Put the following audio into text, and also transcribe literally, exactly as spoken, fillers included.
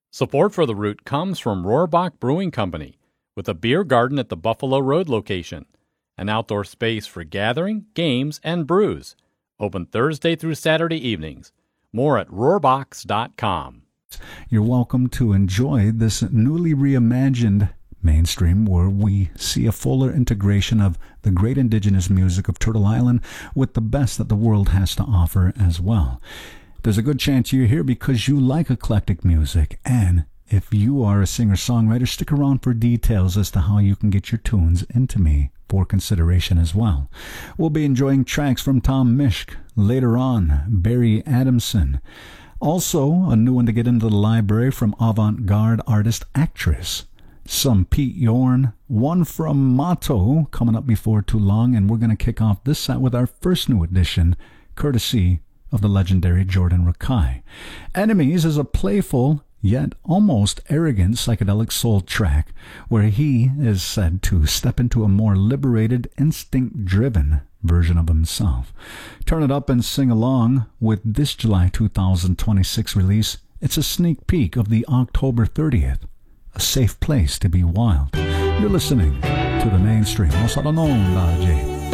Support for The Root comes from Rohrbach Brewing Company, with a beer garden at the Buffalo Road location, an outdoor space for gathering, games, and brews. Open Thursday through Saturday evenings. More at rohrbachs dot com. You're welcome to enjoy this newly reimagined mainstream where we see a fuller integration of the great indigenous music of Turtle Island with the best that the world has to offer as well. There's a good chance you're here because you like eclectic music, and if you are a singer-songwriter, stick around for details as to how you can get your tunes into me for consideration as well. We'll be enjoying tracks from Tom Misch, later on Barry Adamson. Also, a new one to get into the library from avant-garde artist Actress. Some Pete Yorn, one from Motto coming up before too long, and we're going to kick off this set with our first new edition, courtesy of the legendary Jordan Rakei. Enemies is a playful yet almost arrogant psychedelic soul track where he is said to step into a more liberated, instinct-driven version of himself. Turn it up and sing along with this July two thousand twenty-six release. It's a sneak peek of the October thirtieth, A Safe Place to Be Wild. You're listening to the mainstream. Osa no J.